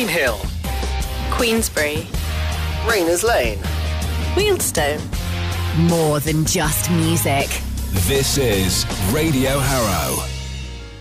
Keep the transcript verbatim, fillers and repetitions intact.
Greenhill, Queensbury, Rayners Lane, Wealdstone. More than just music. This is Radio Harrow.